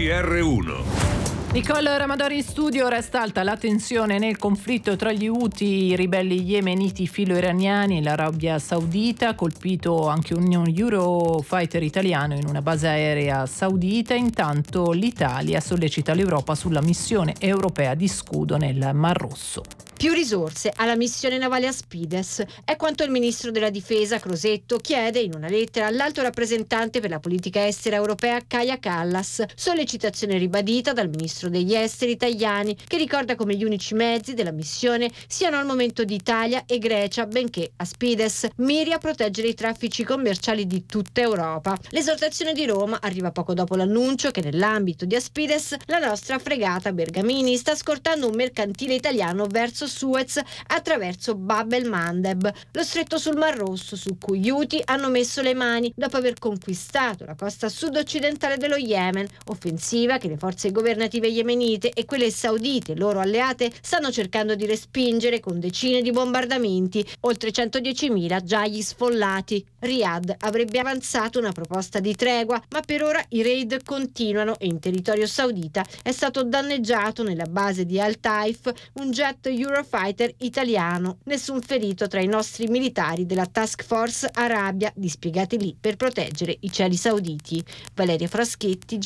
GR1. Nicole Ramadori in studio. Resta alta la tensione nel conflitto tra gli Houthi, i ribelli yemeniti filo-iraniani e l'Arabia Saudita. Colpito anche un Eurofighter italiano in una base aerea saudita. Intanto l'Italia sollecita l'Europa sulla missione europea di scudo nel Mar Rosso. Più risorse alla missione navale Aspides è quanto il ministro della difesa Crosetto chiede in una lettera all'alto rappresentante per la politica estera europea Kaja Kallas, sollecitazione ribadita dal ministro degli esteri Tajani, che ricorda come gli unici mezzi della missione siano al momento di Italia e Grecia, benché Aspides miri a proteggere i traffici commerciali di tutta Europa. L'esortazione di Roma arriva poco dopo l'annuncio che nell'ambito di Aspides la nostra fregata Bergamini sta scortando un mercantile italiano verso Suez attraverso Bab el-Mandeb, lo stretto sul Mar Rosso su cui gli Houthi hanno messo le mani dopo aver conquistato la costa sud-occidentale dello Yemen, offensiva che le forze governative yemenite e quelle saudite, loro alleate, stanno cercando di respingere con decine di bombardamenti, oltre 110.000 già gli sfollati. Riyadh avrebbe avanzato una proposta di tregua, ma per ora i raid continuano e in territorio saudita è stato danneggiato nella base di Al-Taif un jet Eurofighter italiano. Nessun ferito tra i nostri militari della Task Force Arabia dispiegati lì per proteggere i cieli sauditi. Valeria Fraschetti,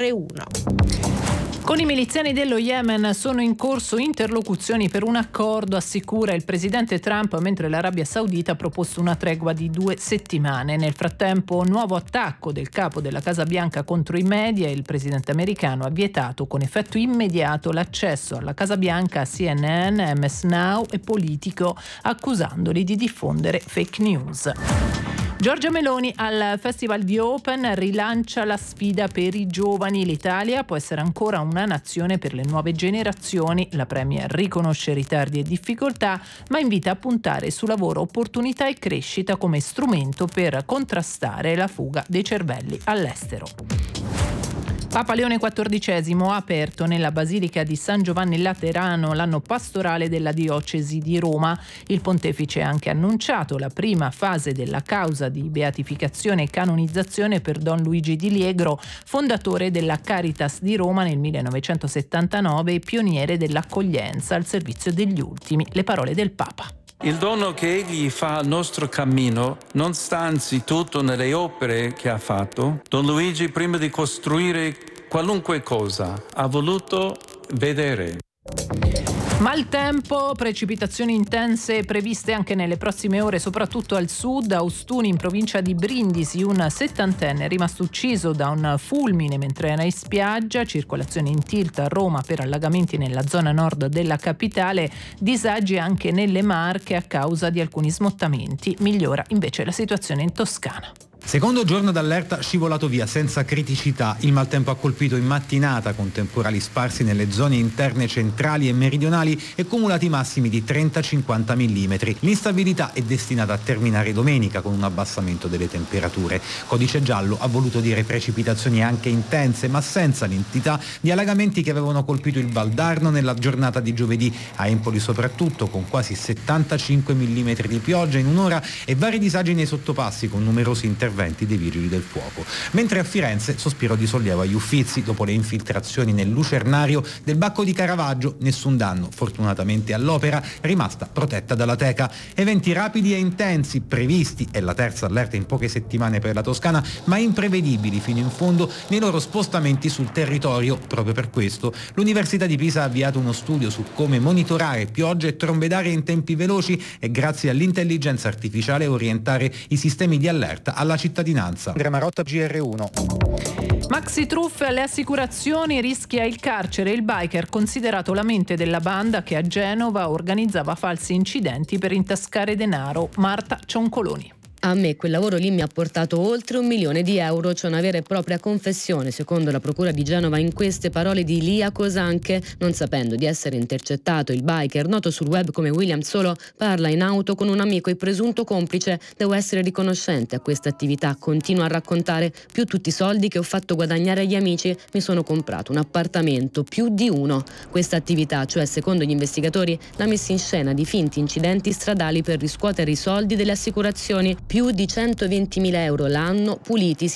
GR1. Con i miliziani dello Yemen sono in corso interlocuzioni per un accordo, assicura il presidente Trump, mentre l'Arabia Saudita ha proposto una tregua di 2 settimane. Nel frattempo, nuovo attacco del capo della Casa Bianca contro i media. Il presidente americano ha vietato con effetto immediato l'accesso alla Casa Bianca a CNN, MS Now e Politico, accusandoli di diffondere fake news. Giorgia Meloni al Festival di Open rilancia la sfida per i giovani. L'Italia può essere ancora una nazione per le nuove generazioni. La premier riconosce ritardi e difficoltà, ma invita a puntare su lavoro, opportunità e crescita come strumento per contrastare la fuga dei cervelli all'estero. Papa Leone XIV ha aperto nella Basilica di San Giovanni Laterano l'anno pastorale della diocesi di Roma. Il pontefice ha anche annunciato la prima fase della causa di beatificazione e canonizzazione per Don Luigi Di Liegro, fondatore della Caritas di Roma nel 1979 e pioniere dell'accoglienza al servizio degli ultimi. Le parole del Papa. Il dono che egli fa al nostro cammino non sta anzitutto nelle opere che ha fatto. Don Luigi, prima di costruire qualunque cosa, ha voluto vedere. Maltempo, precipitazioni intense previste anche nelle prossime ore, soprattutto al sud. A Ostuni, in provincia di Brindisi, un 70enne è rimasto ucciso da un fulmine mentre era in spiaggia. Circolazione in tilt a Roma per allagamenti nella zona nord della capitale. Disagi anche nelle Marche a causa di alcuni smottamenti. Migliora invece la situazione in Toscana. Secondo giorno d'allerta scivolato via senza criticità. Il maltempo ha colpito in mattinata con temporali sparsi nelle zone interne centrali e meridionali e cumulati massimi di 30-50 mm. L'instabilità è destinata a terminare domenica con un abbassamento delle temperature. Codice giallo ha voluto dire precipitazioni anche intense, ma senza l'entità di allagamenti che avevano colpito il Valdarno nella giornata di giovedì, a Empoli soprattutto con quasi 75 mm di pioggia in un'ora e vari disagi nei sottopassi con numerosi interventi dei vigili del fuoco. Mentre a Firenze sospiro di sollievo agli Uffizi dopo le infiltrazioni nel lucernario del Bacco di Caravaggio. Nessun danno fortunatamente all'opera, rimasta protetta dalla teca. Eventi rapidi e intensi previsti, è la terza allerta in poche settimane per la Toscana, ma imprevedibili fino in fondo nei loro spostamenti sul territorio. Proprio per questo l'Università di Pisa ha avviato uno studio su come monitorare piogge e trombe d'aria in tempi veloci e grazie all'intelligenza artificiale orientare i sistemi di allerta alla cittadinanza. Andrea Marotta, GR1. Maxi truffe alle assicurazioni, rischia il carcere il biker considerato la mente della banda che a Genova organizzava falsi incidenti per intascare denaro. Marta Cioncoloni. A me quel lavoro lì mi ha portato oltre 1 milione di euro, c'è una vera e propria confessione, secondo la procura di Genova, in queste parole di Lia Cosanche. Non sapendo di essere intercettato, il biker, noto sul web come William Solo, parla in auto con un amico e presunto complice. Devo essere riconoscente a questa attività, continua a raccontare. Più tutti i soldi che ho fatto guadagnare agli amici, mi sono comprato un appartamento, più di uno. Questa attività, cioè secondo gli investigatori, la messa in scena di finti incidenti stradali per riscuotere i soldi delle assicurazioni. Più di 120.000 euro l'anno puliti